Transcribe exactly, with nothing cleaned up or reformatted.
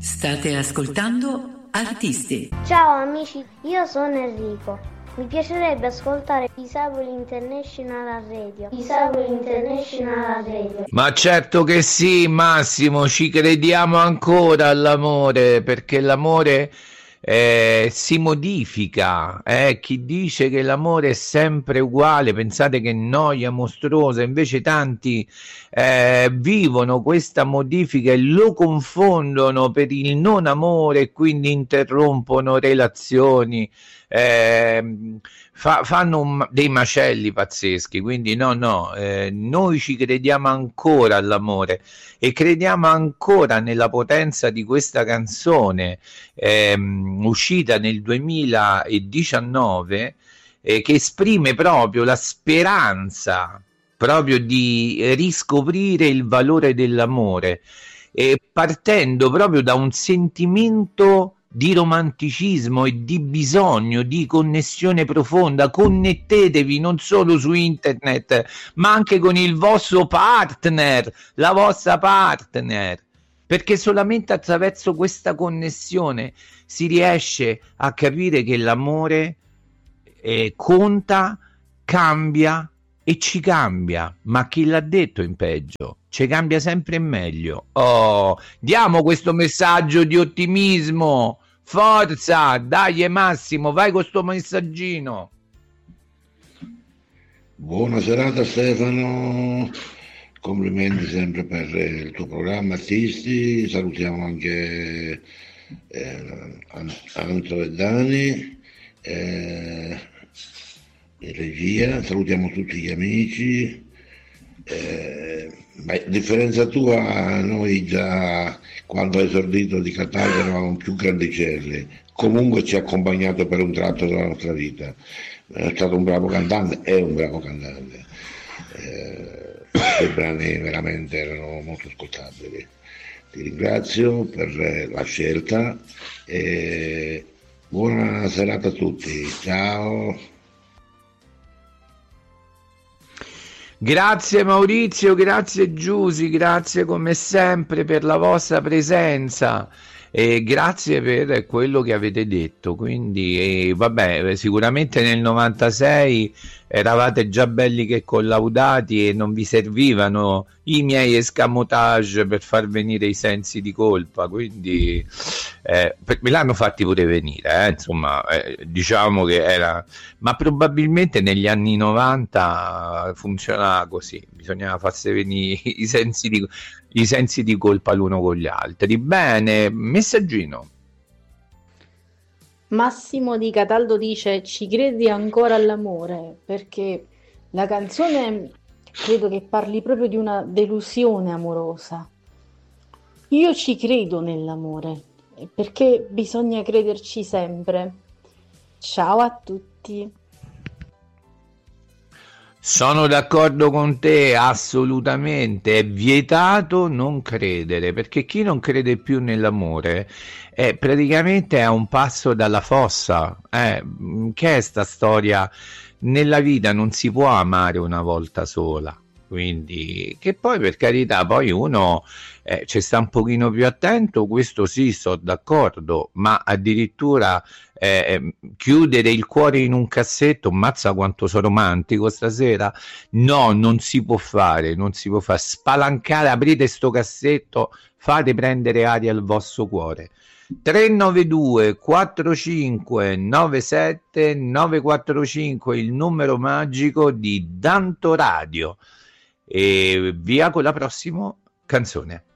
State ascoltando Artisti. Ciao amici, io sono Enrico. Mi piacerebbe ascoltare Disabili International Radio. Disabili International Radio. Ma certo che sì, Massimo, ci crediamo ancora all'amore, perché l'amore eh, si modifica. Eh? Chi dice che l'amore è sempre uguale, pensate che noia mostruosa, invece tanti eh, vivono questa modifica e lo confondono per il non amore e quindi interrompono relazioni. Eh, fa, fanno un, dei macelli pazzeschi, quindi no no eh, noi ci crediamo ancora all'amore e crediamo ancora nella potenza di questa canzone ehm, uscita nel duemiladiciannove eh, che esprime proprio la speranza proprio di riscoprire il valore dell'amore e partendo proprio da un sentimento di romanticismo e di bisogno di connessione profonda. Connettetevi non solo su internet ma anche con il vostro partner, la vostra partner, perché solamente attraverso questa connessione si riesce a capire che l'amore eh, conta, cambia e ci cambia, ma chi l'ha detto in peggio? Ci cambia sempre in meglio. Oh, diamo questo messaggio di ottimismo. Forza, dai Massimo, vai con sto messaggino. Buona serata Stefano, complimenti sempre per il tuo programma Artisti, salutiamo anche eh, Anto e Dani eh, in regia, salutiamo tutti gli amici. Eh, ma a differenza tua, noi già quando hai esordito di Catania eravamo più grandicelli, comunque ci ha accompagnato per un tratto della nostra vita, è stato un bravo cantante, è un bravo cantante, eh, i brani veramente erano molto ascoltabili. Ti ringrazio per la scelta e buona serata a tutti, ciao. Grazie Maurizio, grazie Giusy, grazie come sempre per la vostra presenza e grazie per quello che avete detto. Quindi eh, vabbè, sicuramente nel novantasei eravate già belli che collaudati e non vi servivano i miei escamotage per far venire i sensi di colpa, quindi eh, me l'hanno fatti pure venire, eh, insomma eh, diciamo che era, ma probabilmente negli anni novanta funzionava così, bisognava farsi venire i sensi di, i sensi di colpa l'uno con gli altri. Bene, messaggino. Massimo di Cataldo dice: ci credi ancora all'amore? Perché la canzone credo che parli proprio di una delusione amorosa. Io ci credo nell'amore, perché bisogna crederci sempre. Ciao a tutti. Sono d'accordo con te, assolutamente. È vietato non credere, perché chi non crede più nell'amore è praticamente a un passo dalla fossa. Eh, che è sta storia? Nella vita non si può amare una volta sola, quindi che poi per carità poi uno eh, ci sta un pochino più attento, questo sì, sto d'accordo, ma addirittura eh, chiudere il cuore in un cassetto, mazza quanto sono romantico stasera, no, non si può fare, non si può fare, spalancare, aprite sto cassetto, fate prendere aria al vostro cuore. Tre nove due quattro cinque nove sette nove quattro cinque il numero magico di Danto Radio, e via con la prossima canzone.